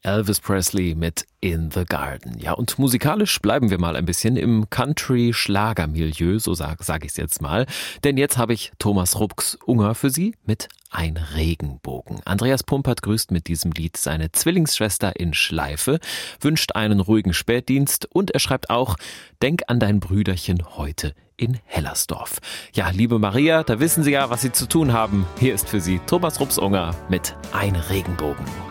Elvis Presley mit In the Garden. Ja, und musikalisch bleiben wir mal ein bisschen im Country-Schlager-Milieu, so sag ich es jetzt mal. Denn jetzt habe ich Thomas Rupks-Unger für Sie mit Ein Regenbogen. Andreas Pumpert grüßt mit diesem Lied seine Zwillingsschwester in Schleife, wünscht einen ruhigen Spätdienst und er schreibt auch: Denk an dein Brüderchen heute in Hellersdorf. Ja, liebe Maria, da wissen Sie ja, was Sie zu tun haben. Hier ist für Sie Thomas Rupks-Unger mit Ein Regenbogen.